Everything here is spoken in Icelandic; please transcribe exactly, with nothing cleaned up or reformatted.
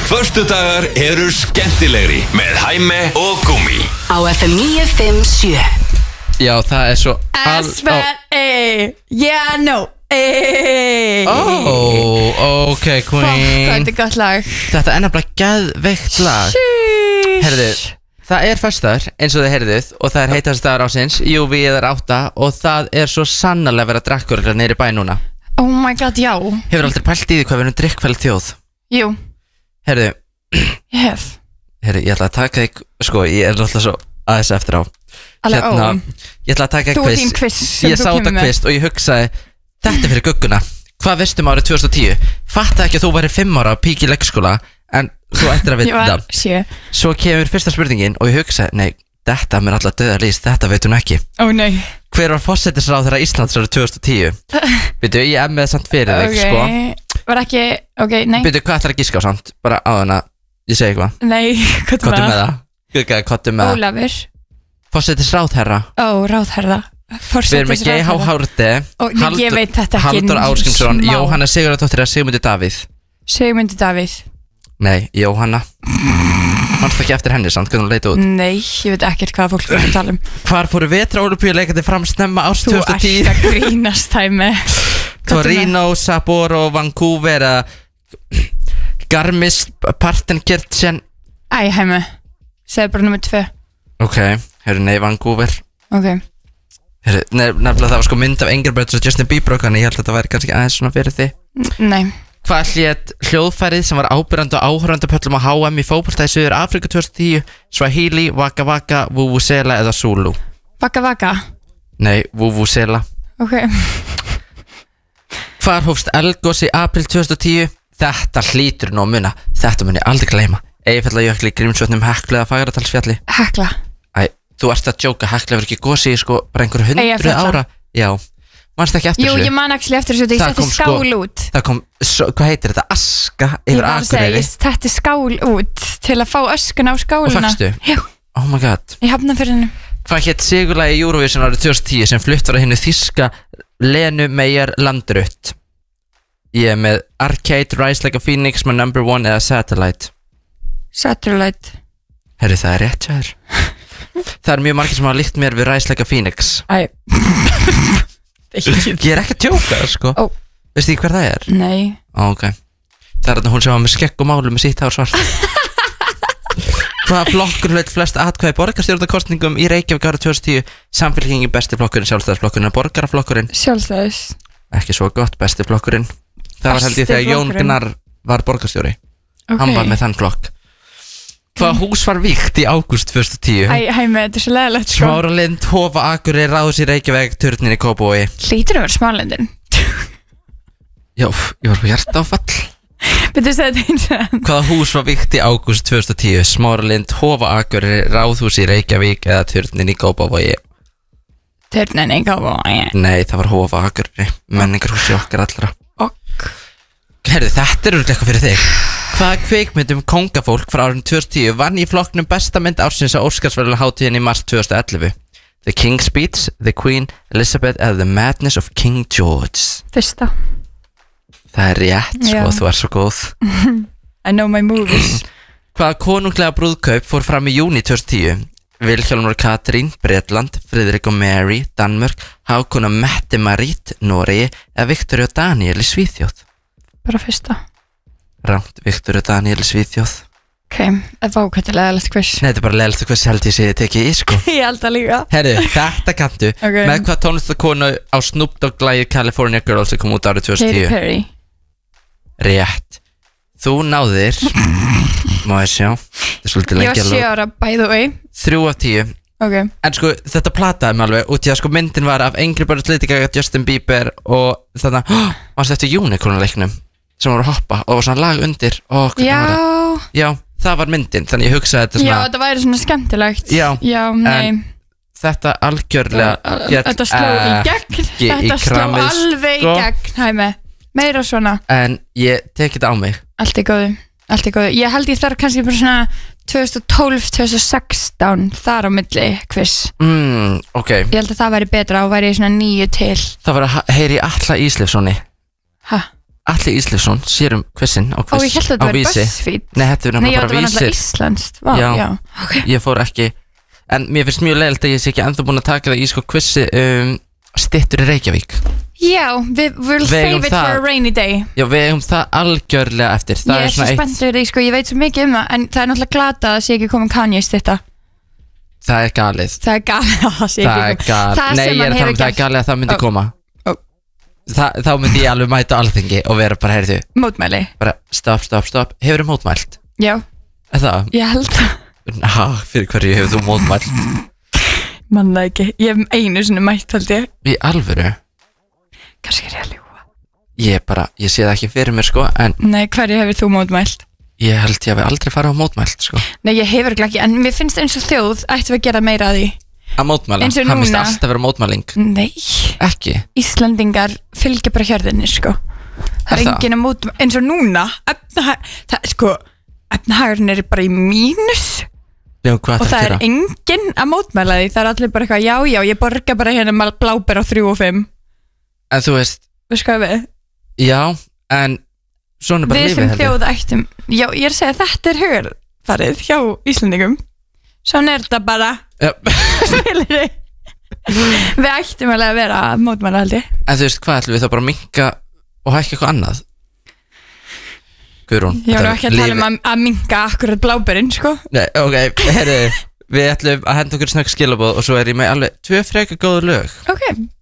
Föstudagar eru skemmtilegri með Hæmi og Gúmi Á F M níu fimm sjö. Já, það er svo S V E Yeah, no Ey. Oh, ok, queen Fuck, hvað þetta er gott lag. Þetta er nefnilega geðveikt lag. Herðu, það er föstudagur eins og þið heyrðuð og það er heitast dagur ásins. Jú, við erum átta og það er svo sannarlega verið að drakkur neyri bæ núna. Oh my god, já. Hefur aldrei pælt í því hvað við erum drikkfæld þjóð? Jú. Herðu, Ég hef. herðu, ég ætla að taka þig, sko, ég er alltaf svo aðeins eftir á. Alveg ó. Ég ætla að taka Þú og þín quiz sem Ég þú sá kemur þetta með. quiz og ég hugsaði, þetta er fyrir gugguna. Hvað veistum árið tvö þúsund og tíu? Fattaði ekki að þú væri fimm ára á pík í leikskóla, en þú ættir að Ég vita. var sjö. Svo kemur fyrsta spurningin og ég hugsaði, nei, þetta mér alltaf döða lýst, þetta veit hún ekki. Ó oh, nei. Hver var forsætisráðherra Íslands árið tvö þúsund og tíu? Byrju, ég er með samt fyrir þig, Ok, sko. var ekki, ok, nei. Byrju, hvað ætlar að gíska á samt? Bara á þann að ég segi eitthvað. Nei, hvað Kottu með það. Gugga, kottu með það. Ólafur. Forsætisráðherra. Ó, ráðherra. Við erum með Geir H. Haarde, Ó, nei, ég veit þetta ekki Halldór Ásgrímsson, smá. Jóhanna Sigurðardóttir eða Sigmundur Davíð. Sigmundur Davíð. Nei, Jóhanna. Manstu ekki eftir henni samt, hvernig hún leit út? Nei, ég veit ekkert hvað fólk er að tala um. Hvar fóru vetraólympíuleikandi fram snemma árs Þú tvö þúsund og tíu? ert að grínast Hæmi. Torino, Sapporo, Vancouver eða Garmisch, Partenkirchen. Æ, Hæmi, segðu bara nummer tvö. Ok, herru, nei, Vancouver. Ok. Herru, nefnilega það var sko mynd af Angry Birds og Justin Bieber og ég held að þetta væri kannski aðeins svona fyrir því. N nei. Hvað hét hljóðfærið sem var ábyrjandi á áhorfandapöllum á H M í fótbolta í Suður Afríku tvö þúsund og tíu? Swahili, Waka Waka, Vuvuzela eða Zulu? Vaka Vaka. Nei, Vuvuzela. Ok. Hvar hófst eldgos í apríl tvö þúsund og tíu? Þetta hlýtur nú að muna. Þetta mun ég aldrei gleyma. Eyjafjallajökli, Grímsvötnum, Heklu eða Fagradalsfjalli? Hekla. Æ, þú ert að djóka, Hekla verður ekki gosi í sko bara einhverju hundru Eyjafjalla. ára. Já, manst ekki eftir Jú, þessu? ég man ekki eftir þessu, ég Það setti kom skál sko- út. Það kom, svo, hvað heitir þetta? Aska Ég yfir var að segja, Akureyri. ég setti skál út til að fá öskuna á skáluna. Og fékkstu? Já, Oh my god. ég hafna fyrir henni. Hvað hétt sigurlagi Eurovision árið tvö þúsund og tíu sem flutt var að hinnu þíska Lenu Meyer Landrut? Ég er með Arcade, Rise Like a Phoenix, My Number One eða Satellite. Satellite. Herru, það er rétt hjá þér. Það er mjög margir sem hafa líkt mér við Rise Like a Phoenix. Æ. Ég er ekki að tjóka, sko. Ó. Veistu ekki hver það er? Nei. Ó, ok. Það er þarna hún sem var með skegg og málu með sítt hár svart. Hvaða flokkur hlaut flest atkvæði borgarstjórnarkosningum í Reykjavík árið tvö þúsund og tíu? Samfylkingin, besti flokkurinn, sjálfstæðisflokkurinn og borgaraflokkurinn? Sjálfstæðis. Ekki svo gott, besti flokkurinn. Það var held ég Besti þegar Jón flokkurinn. Gnarr var borgarstjóri. Ok. Hann var með þann flokk. Hvaða hús var vígt í ágúst tvö þúsund og tíu? Æ, Hæmi, þetta er svo leðilegt, sko. Smáralind, Hofa, Akureyri, Ráðhús í Reykjavík, Turnin í Kópavogi. Hlýtur að vera smálendin. Já, ég var på hjartáfall. Betur segja þetta eins og Hvaða hús var vígt í ágúst tvö þúsund og tíu? Smáralind, Hofa, Akureyri, Ráðhús í Reykjavík eða Turnin í Kópavogi? Turnin í Kópavogi. Nei, það var Hofa, Akureyri, menningarhúsi okkar allra. Ok. Herðu, þetta er örugglega eitthvað fyrir þig. Hvaða kvikmynd um kóngafólk frá árinu tvö þúsund og tíu vann í flokknum besta mynd ársins á Óskarsverðlaunaháttíðinni í mars tvö þúsund og ellefu? The King's Speech, The Queen, Elizabeth eða The Madness of King George? Fyrsta. Það er rétt, sko, Já. þú er svo góð. I know my movies. Hvaða konunglega brúðkaup fór fram í júní tvö þúsund og tíu? Vilhjálmur og Katrín, Bretland, Friðrik og Mary, Danmörk, Hákon og Mette-Marit, Noregi eða Viktor og Daniel í Svíþjóð? Bara fyrsta. Rámt, Viktor og Daniel í Svíþjóð. Ok, það var hvað til leðilegt quiz. Nei, þetta er bara leiðilegt hvað held ég sé ég tekið í, sko. Ég held að líka. Herru, þetta kanntu. Ok. Með hvað tónlistakonu á Snoop Dogg lagið California Girls sem kom út árið tvö þúsund og Katy tíu? Perry. Rétt. Þú náðir má ég sjá, þetta er svolítið Ég lengi var sjö ára, by the way. Þrjú af tíu. Ok. En sko, þetta plataði mig alveg út í að sko myndin var af Angry Birds, Lady Gaga, Justin Bieber og þannig að, varstu eftir Unicorn-leiknum sem var að hoppa og var svona lag undir og hvernig var það? Já. Já, það var myndin, þannig ég hugsaði þetta Já, svona þetta væri svona skemmtilegt. Já, Já, nei. en þetta algjörlega féll Þetta sló í gegn. ekki í Þetta sló kramið, alveg í sko. gegn, Hæmi. Meira svona. En ég tek þetta á mig. Allt í góðu. Allt í góðu. Ég held ég þarf kannski bara svona tvö þúsund og tólf til tvö þúsund og sextán þar á milli quiz. mm, Ok, Ég held að það væri betra og væri svona níu til. það var að ha- heyri Atla Íslefssoni. Ha? Alli Ísleifsson sér um quizin á Ó, quiz ég held að á þetta var Vísi. BuzzFeed. Nei, þetta er Nei, já, náttúrulega þetta var bara náttúrulega Vísir. íslenskt. Vá, Já. já, ok. Ég fór ekki. En mér finnst mjög leiðilegt að ég sé ekki ennþá búin að taka það í sko quizi um styttur í Reykjavík. Já, við we'll Við eigum save it það. for a rainy day. Já, við hefum það algjörlega eftir. Það Ég er svo svona spennt fyrir því, sko, ég veit svo mikið um það, en það er náttúrulega glata að sé ekki komin Kanye stytta. Það er galið. Það er galið að það sé Það ekki er komin. galið. Það Nei, sem ég er hann að tala hefur um það er gert. galið að það myndi Ó. koma. Ó. Þa, Þá myndi ég alveg mæta á alþingi og vera bara, heyrðu, Mótmæli. bara stopp, stopp, stopp. Hefur þú mótmælt? Já, Er það? ég held það. Ha, fyrir hverju hefur þú mótmælt? Manna ekki, ég hef einu sinni mætt held ég. Í alvöru? Kannski er ég að ljúga. Ég bara, ég sé það ekki fyrir mér sko, en Nei, hverju hefur þú mótmælt? ég held ég hafi aldrei farið á mótmælt sko. Nei, ég hefur ekki, en mér finnst eins og þjóð ættum við að gera meira að því. Að mótmæla? Eins og Það minnst núna. alltaf vera mótmæling. Nei, Ekki? Íslendingar fylgja bara hjörðinni, sko. Það Er er það? enginn að mótmæla, eins og núna, efnahag, það, sko, efnahagurinn er bara í mínus Já, hvað og það það er er að gera? enginn að mótmæla því, það er allir bara eitthvað, já, já, ég borga bara hérna mal- bláber á þrjú og fimm. En þú veist, Veist hvað við? já, en svona er bara Við lífið sem held ég. þjóð ættum, já, ég er að segja, þetta er hugarfarið hjá Íslendingum. Svona er þetta bara, Já. skilurðu. Við ættum alveg að vera að mótmæla held ég. En þú veist, hvað ætlum við þá bara að minka og hækka eitthvað annað? Guðrún, Ég var nú þetta ekki að tala um að, að minka akkurat bláberinn, sko. Nei, ok, herru, við ætlum að henda okkur snögg skilabóð og svo er ég með alveg tvö freka góðu lög. Ok,